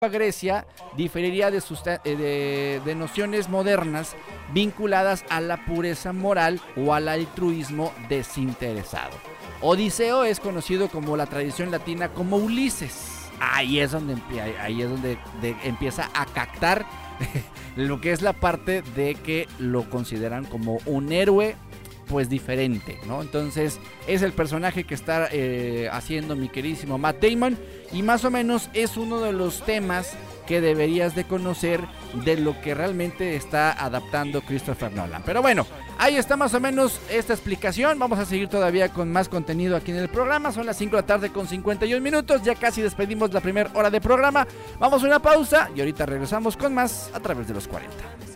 Grecia diferiría de nociones modernas vinculadas a la pureza moral o al altruismo desinteresado. Odiseo es conocido como la tradición latina como Ulises. Ahí es donde empieza a captar lo que es la parte de que lo consideran como un héroe pues diferente, ¿no? Entonces es el personaje que está haciendo mi queridísimo Matt Damon, y más o menos es uno de los temas que deberías de conocer de lo que realmente está adaptando Christopher Nolan. Pero bueno, ahí está más o menos esta explicación. Vamos a seguir todavía con más contenido aquí en el programa. Son las 5 de la tarde con 51 minutos. Ya casi despedimos la primera hora de programa. Vamos a una pausa y ahorita regresamos con más a través de los 40.